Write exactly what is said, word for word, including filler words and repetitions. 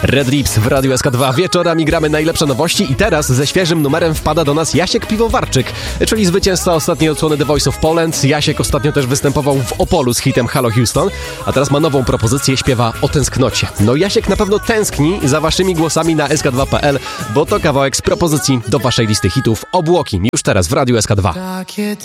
Red Lips w Radiu S K dwa. Wieczorami gramy najlepsze nowości i teraz ze świeżym numerem wpada do nas Jasiek Piwowarczyk, czyli zwycięzca ostatniej odsłony The Voice of Poland. Jasiek ostatnio też występował w Opolu z hitem Hello Houston, a teraz ma nową propozycję, śpiewa o tęsknocie. No Jasiek na pewno tęskni za waszymi głosami na S K dwa kropka P L, bo to kawałek z propozycji do waszej listy hitów Obłoki. Już teraz w Radiu S K dwa.